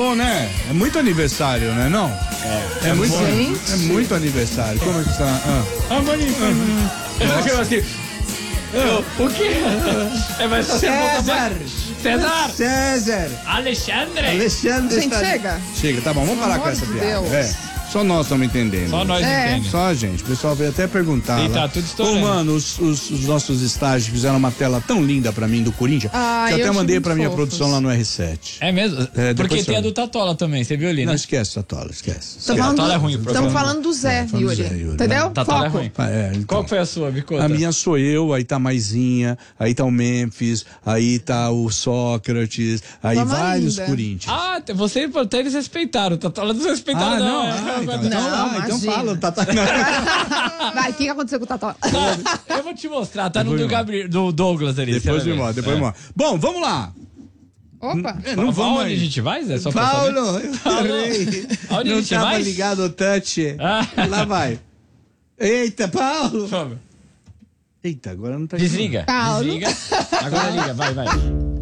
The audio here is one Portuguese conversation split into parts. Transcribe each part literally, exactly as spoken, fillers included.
bom, né? É muito aniversário, né? Não? É, é, é muito, gente. é muito aniversário. Como é que está? Ah, ah bonito. Ah. Assim, eu, o quê? É, mas César. César. César. Alexandre. Alexandre. Gente, está... chega. Chega, tá bom, vamos parar com essa de piada. Deus. É. Só nós estamos entendendo. Só nós é. entendemos. Só a gente. O pessoal veio até perguntar. E lá. tá tudo estourando. Ô, mano, os, os, os nossos estágios fizeram uma tela tão linda pra mim do Corinthians Ah, que eu eu até achei mandei muito pra minha fofos. produção lá no R sete. É mesmo? É, Porque depois tem a sobe. do Tatola também, você viu ali, né? Não esquece, Tatola, esquece. Estamos Tatola falando, é ruim o do- programa. estamos falando do Zé, É, falando do Yuri. Zé, Yuri. Entendeu? Tatola é Foco. ruim. Ah, é, então. Qual foi a sua, Bicota? A minha sou eu, aí tá a Maisinha, aí tá o Memphis, aí tá o Sócrates, aí Vamos vários ainda. Corinthians. Ah, te- você até eles respeitaram. O Tatola não respeitaram, Ah, não. não, é. ah, então, Não, então, ah, então imagina. fala, Tata. Vai, o que que aconteceu com o Tató? Eu vou te mostrar, tá no Depois do, me Gabriel, do Douglas ali. Depois você me vai ver. mostra, depois É. me mostra. Bom, vamos lá. Opa. É, Não não vamos Onde a aí. gente vai, Zé? Só pra Paulo, saber. eu Paulo, errei. aonde a Não gente tava vai? ligado o touch. Ah. Lá vai. Eita, Paulo. Vamos. Eita, agora não tá Desliga. Paulo. Desliga. Agora liga, vai, vai.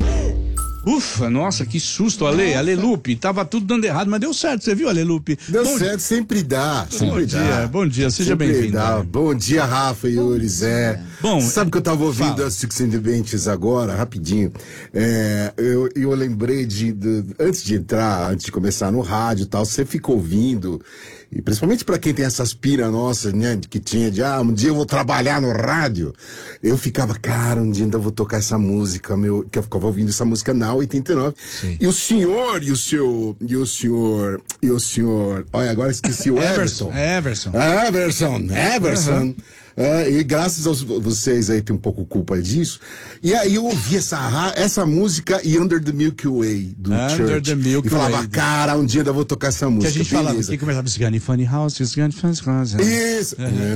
Ufa, nossa, que susto, Ale, Ale Lupe, tava tudo dando errado, mas deu certo, você viu, Ale Lupe? Deu Bom, certo, sempre dá. Sempre Bom dia, dá. bom dia, seja Sempre bem-vindo. dá. Bom dia, Rafa, Yuri, Zé. Bom, sabe que eu tava ouvindo fala. as Six and the Benches agora, rapidinho. É, eu, eu lembrei de, de. Antes de entrar, antes de começar no rádio e tal, você fica ouvindo. E principalmente pra quem tem essas piras nossas, né? de Que tinha de, ah, um dia eu vou trabalhar no rádio. Eu ficava, cara, um dia ainda vou tocar essa música, meu. Que eu ficava ouvindo essa música na oitenta e nove. Sim. E o senhor, e o seu. E o senhor. E o senhor. Olha, agora esqueci o Everson. Everson. Everson, Everson. Uhum. É, e graças a vocês aí tem um pouco culpa disso. E aí eu ouvi essa, essa música e Under the Milky Way do Under Church. the Milky e falava, Way. cara, um dia ainda vou tocar essa Que música. a gente falava, beleza. que começava esse Gunny Funny House, esse Gunny Funny House. Isso.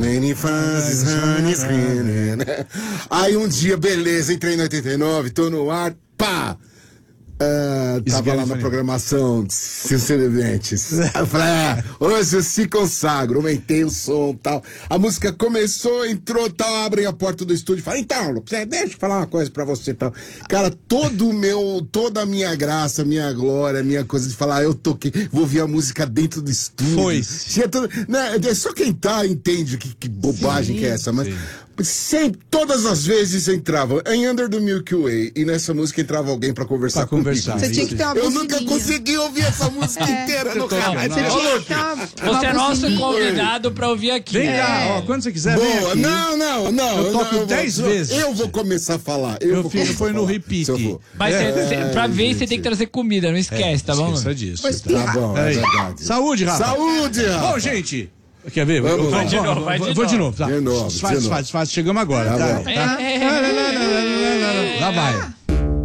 Aí um dia, beleza, entrei no oitenta e nove, tô no ar, pá! Uh, tava lá na programação, sinceramente. Eu falei, é, hoje eu se consagro, aumentei o som e tal. A música começou, entrou tal, abrem a porta do estúdio e fala, então, deixa eu falar uma coisa pra você tal. Cara, todo o meu, toda a minha graça, minha glória, minha coisa de falar, eu toquei, vou ouvir a música dentro do estúdio. Foi. Tinha tudo, né, só quem tá entende que, que bobagem Sim, que é essa, mas. sim. Sempre, todas as vezes entrava em Under the Milky Way e nessa música entrava alguém pra conversar Pra comigo. conversar. Você tinha que ter uma Eu buzininha. nunca consegui ouvir essa música inteira no carro. Você tinha que ter uma, uma Você é nosso buzininha. convidado pra ouvir aqui. Vem É. cá, ó, quando você quiser, vem Boa, aqui. não, não, não. Eu toco não, dez vou- vezes. Eu vou começar a falar. Eu, Eu vou fico, começar põe a no falar, repeat. se eu for. Mas É, cê, cê, pra ver, gente. você tem que trazer comida, não esquece, tá bom? Esqueça disso. Vou tá? espirrar. Tá bom, é Aí. verdade. Saúde, Rafa. Saúde, Rafa. Bom, gente. Quer ver? Vamos lá. Vai de novo, vai de Vou de novo. novo, tá? De novo, Faz, de novo. faz, faz. Chegamos agora, Tá tá? bom. Tá? É. Lá vai.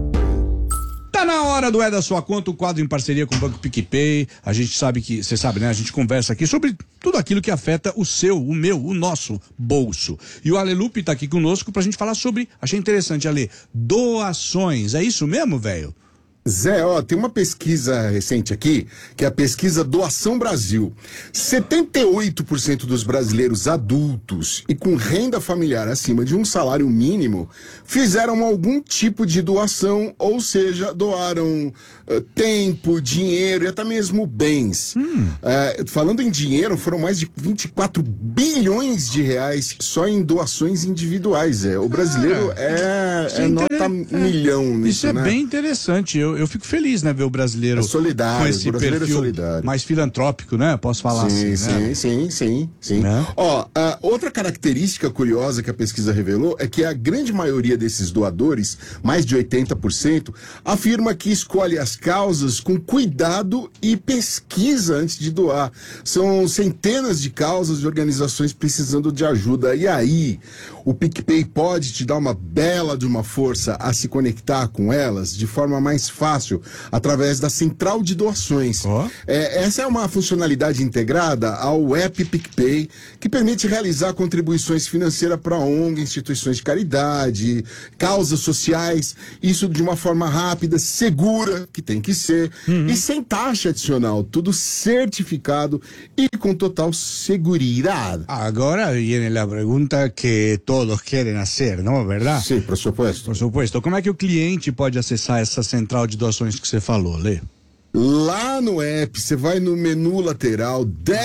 Tá na hora do É da Sua Conta, o quadro em parceria com o Banco PicPay. A gente sabe que, você sabe, né? A gente conversa aqui sobre tudo aquilo que afeta o seu, o meu, o nosso bolso. E o Ale Lupe tá aqui conosco pra gente falar sobre, achei interessante, Ale, doações. É isso mesmo, velho? Zé, ó, tem uma pesquisa recente aqui, que é a pesquisa Doação Brasil. setenta e oito por cento dos brasileiros adultos e com renda familiar acima de um salário mínimo fizeram algum tipo de doação, ou seja, doaram uh, tempo, dinheiro e até mesmo bens. Hum. Uh, falando em dinheiro, foram mais de vinte e quatro bilhões de reais só em doações individuais, Zé. O brasileiro é, Isso é é nota inter- milhão nisso, Isso é né? bem interessante. Eu, eu fico feliz, né, ver o brasileiro É solidário, com esse o brasileiro é perfil solidário. mais filantrópico, né? Posso falar Sim, assim, sim, né? sim, sim, sim. Né? Ó, a outra característica curiosa que a pesquisa revelou é que a grande maioria desses doadores, mais de oitenta por cento, afirma que escolhe as causas com cuidado e pesquisa antes de doar. São centenas de causas e organizações precisando de ajuda. E aí, o PicPay pode te dar uma bela de uma força a se conectar com elas de forma mais fácil, através da central de doações. Oh. É, essa é uma funcionalidade integrada ao app PicPay, que permite realizar contribuições financeiras para O N G, instituições de caridade, causas sociais, isso de uma forma rápida, segura, que tem que ser, uhum. e sem taxa adicional, tudo certificado e com total seguridade. Agora viene la pregunta que todos querem hacer, não é verdade? Sim, por supuesto. Por supuesto. Como é que o cliente pode acessar essa central de doações que você falou, Lê? Lá no app, você vai no menu lateral,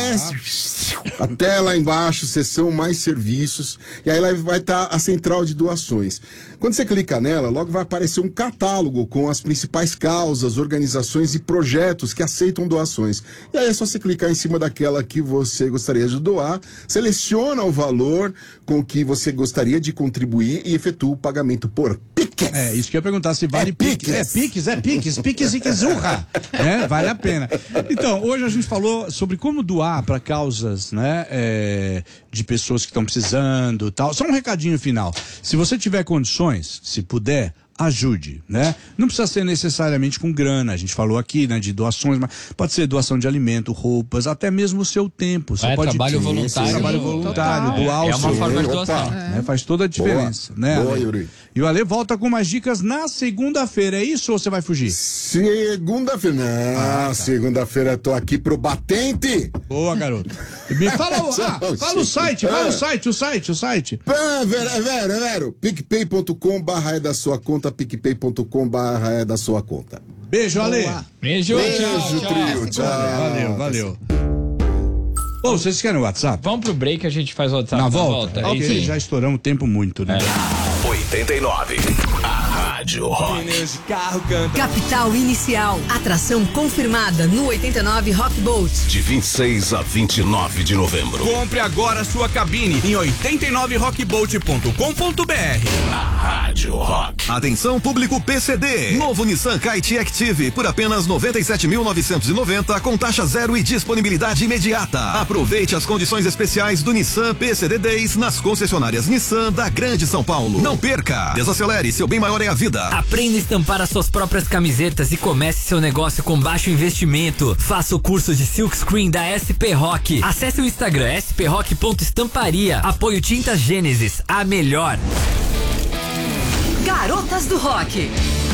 desce ah. até lá embaixo, seção mais serviços, e aí lá vai estar a central de doações. Quando você clica nela, logo vai aparecer um catálogo com as principais causas, organizações e projetos que aceitam doações. E aí é só você clicar em cima daquela que você gostaria de doar, seleciona o valor com que você gostaria de contribuir e efetua o pagamento por Pix. É, isso que eu ia perguntar, se vale É Pix. Pix. É Pix, é Pix, Pix e Kizurra. É, vale a pena. Então, hoje a gente falou sobre como doar para causas, né, é, de pessoas que estão precisando e tal. Só um recadinho final. Se você tiver condições, se puder, ajude, né? Não precisa ser necessariamente com grana, a gente falou aqui, né, de doações, mas pode ser doação de alimento, roupas, até mesmo o seu tempo. Você é, pode trabalho sim, voluntário. Trabalho Sim, voluntário, total. doar o É uma seu. forma de Opa. doação. Né? Faz toda a diferença, Boa. né, Boa, Ale? Yuri. E o Ale volta com mais dicas na segunda-feira, é isso ou você vai fugir? Segunda-feira. Não, ah, tá. Segunda-feira tô aqui pro batente. Boa, garoto. Me fala, o- ah, fala o site, fala o site, o site, o site. Ah, Vero, Vero, Vero. picpay ponto com barra é da sua conta, picpay ponto com barra é da sua conta. Beijo, Ale. Beijo, Beijo, tchau, tchau. trio. Tchau. Valeu, valeu. Bom, vocês querem o WhatsApp? Vamos pro break, a gente faz o WhatsApp Na volta? É Ok, isso aí. já estouramos o tempo muito, né? oitenta e nove. A Rádio Rock. Capital Inicial. Atração confirmada no oitenta e nove Rock Boat. De vinte e seis a vinte e nove de novembro. Compre agora sua cabine em oitenta e nove rockboat ponto com ponto br. A Rádio Rock. Atenção público P C D. Novo Nissan Kite Active por apenas noventa e sete mil novecentos e noventa com taxa zero e disponibilidade imediata. Aproveite as condições especiais do Nissan P C D dez nas concessionárias Nissan da Grande São Paulo. Não perca. Desacelere, seu bem maior é a vida. Aprenda a estampar as suas próprias camisetas e comece seu negócio com baixo investimento. Faça o curso de Silkscreen da S P Rock. Acesse o Instagram s p rock ponto estamparia. Apoio Tintas Gênesis, a melhor. Garotas do Rock.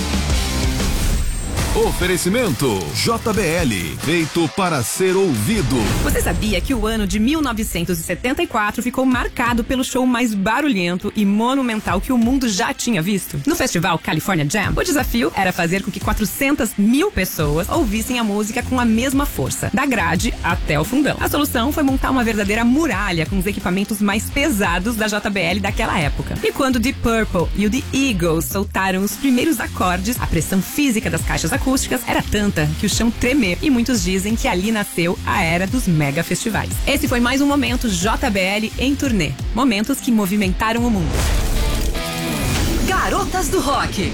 Oferecimento J B L, feito para ser ouvido. Você sabia que o ano de mil novecentos e setenta e quatro ficou marcado pelo show mais barulhento e monumental que o mundo já tinha visto? No festival California Jam, o desafio era fazer com que quatrocentas mil pessoas ouvissem a música com a mesma força, da grade até o fundão. A solução foi montar uma verdadeira muralha com os equipamentos mais pesados da J B L daquela época. E quando o Deep Purple e o The Eagles soltaram os primeiros acordes, a pressão física das caixas acústicas era tanta que o chão tremeu, e muitos dizem que ali nasceu a era dos mega festivais. Esse foi mais um momento J B L em turnê. Momentos que movimentaram o mundo. Garotas do Rock.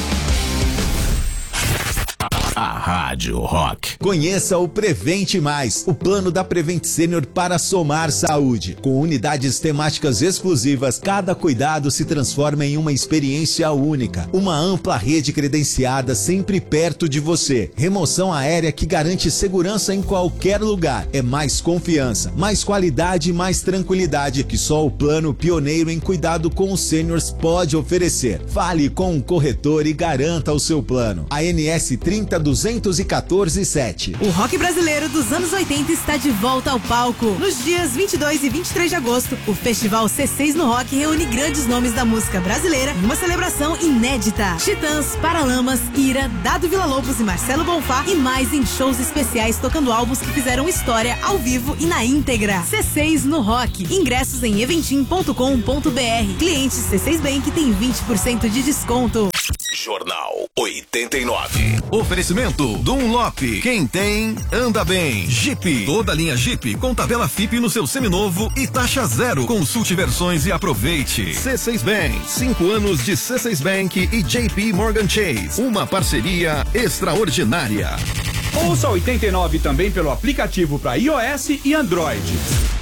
A Rádio Rock. Conheça o Prevente Mais, o plano da Prevent Senior para somar saúde. Com unidades temáticas exclusivas, cada cuidado se transforma em uma experiência única. Uma ampla rede credenciada sempre perto de você. Remoção aérea que garante segurança em qualquer lugar. É mais confiança, mais qualidade e mais tranquilidade que só o plano pioneiro em cuidado com os seniors pode oferecer. Fale com um corretor e garanta o seu plano. A N S trinta duzentos e quatorze sete. O rock brasileiro dos anos oitenta está de volta ao palco. Nos dias vinte e dois e vinte e três de agosto, o Festival C seis no Rock reúne grandes nomes da música brasileira em uma celebração inédita. Titãs, Paralamas, Ira, Dado Villa-Lobos e Marcelo Bonfá, e mais em shows especiais tocando álbuns que fizeram história ao vivo e na íntegra. C seis no Rock. Ingressos em eventim ponto com ponto br. Clientes C seis Bank tem vinte por cento de desconto. Jornal oitenta e nove. Oferecimento Dunlop. Quem tem, anda bem. Jeep. Toda linha Jeep com tabela F I P no seu seminovo e taxa zero. Consulte versões e aproveite. C seis Bank. Cinco anos de C seis Bank e J P Morgan Chase. Uma parceria extraordinária. Ouça oitenta e nove também pelo aplicativo para iOS e Android.